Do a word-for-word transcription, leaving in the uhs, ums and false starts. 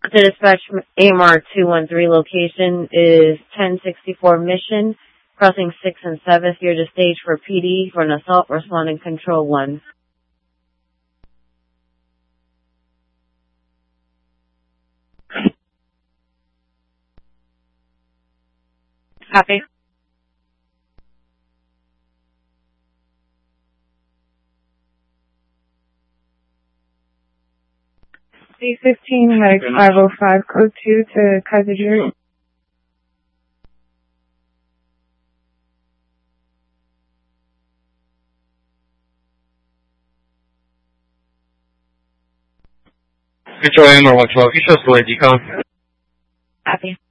The dispatch A M R two one three location is ten sixty-four Mission, crossing sixth and seventh. You're to stage for P D for an assault responding control one. Copy. C fifteen, Medic five oh five, code two to Kaiser Jury. Control A M R one twelve, you show us the way decon. Copy.